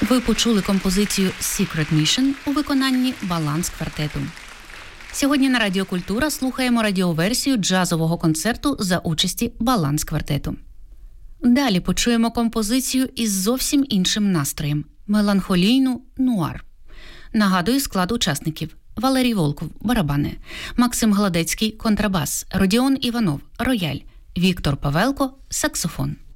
Ви почули композицію «Secret Mission» у виконанні «Баланс квартету». Сьогодні на Радіо Культура слухаємо радіоверсію джазового концерту за участі «Баланс квартету». Далі почуємо композицію із зовсім іншим настроєм – меланхолійну «Нуар». Нагадую склад учасників. Валерій Волков – барабани, Максим Гладецький – контрабас, Родіон Іванов – рояль, Віктор Павелко – саксофон.